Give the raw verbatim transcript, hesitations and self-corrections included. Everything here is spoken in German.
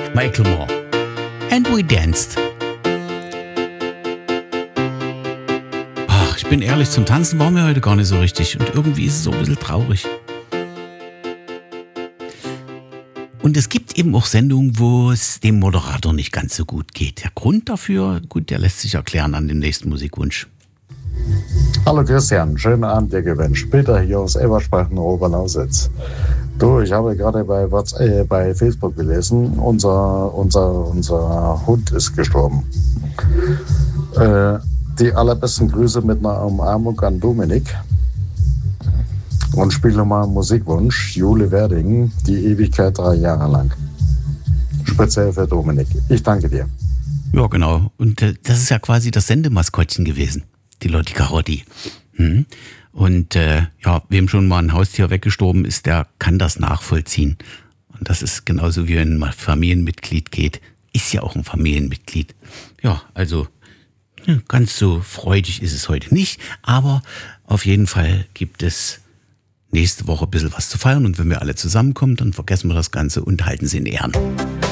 Macklemore. And we danced. Ach, ich bin ehrlich, zum Tanzen war mir heute gar nicht so richtig. Und irgendwie ist es so ein bisschen traurig. Und es gibt eben auch Sendungen, wo es dem Moderator nicht ganz so gut geht. Der Grund dafür, gut, der lässt sich erklären an dem nächsten Musikwunsch. Hallo Christian, schönen Abend dir gewünscht. Peter hier aus Eberspachen, Oberlausitz. Du, ich habe gerade bei, WhatsApp, äh, bei Facebook gelesen, unser, unser, unser Hund ist gestorben. Äh, die allerbesten Grüße mit einer Umarmung an Dominik. Und spiele mal einen Musikwunsch, Jule Werding, die Ewigkeit drei Jahre lang. Speziell für Dominik. Ich danke dir. Ja, genau. Und äh, das ist ja quasi das Sendemaskottchen gewesen, die Lotti Carotti. Hm. Und äh, ja, wem schon mal ein Haustier weggestorben ist, der kann das nachvollziehen. Und das ist genauso wie wenn ein Familienmitglied geht. Ist ja auch ein Familienmitglied. Ja, also ja, ganz so freudig ist es heute nicht. Aber auf jeden Fall gibt es nächste Woche ein bisschen was zu feiern. Und wenn wir alle zusammenkommen, dann vergessen wir das Ganze und halten sie in Ehren.